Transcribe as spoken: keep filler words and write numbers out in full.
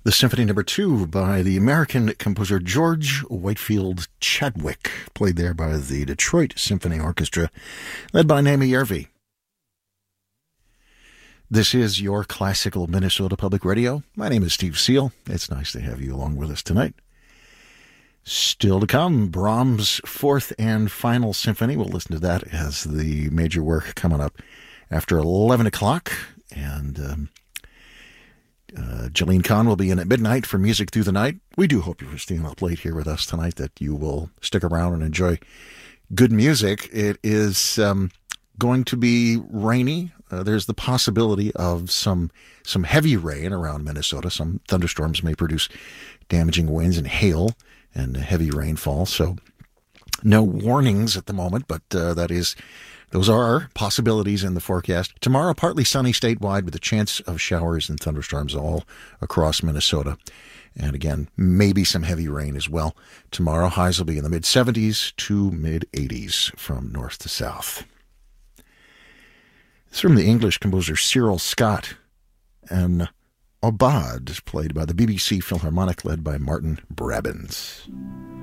The Symphony Number Two by the American composer George Whitefield Chadwick, played there by the Detroit Symphony Orchestra, led by Naomi Järvi. This is your classical Minnesota Public Radio. My name is Steve Seal. It's nice to have you along with us tonight. Still to come, Brahms' fourth and final symphony. We'll listen to that as the major work coming up after eleven o'clock. And um, uh, Jolene Kahn will be in at midnight for Music Through the Night. We do hope you're staying up late here with us tonight, that you will stick around and enjoy good music. It is um, going to be rainy. Uh, there's the possibility of some some heavy rain around Minnesota. Some thunderstorms may produce damaging winds and hail and heavy rainfall. So no warnings at the moment, but uh, that is, those are possibilities in the forecast. Tomorrow, partly sunny statewide with a chance of showers and thunderstorms all across Minnesota. And again, maybe some heavy rain as well. Tomorrow, highs will be in the mid seventies to mid eighties from north to south. It's from the English composer Cyril Scott, and Aubade, played by the B B C Philharmonic, led by Martin Brabants.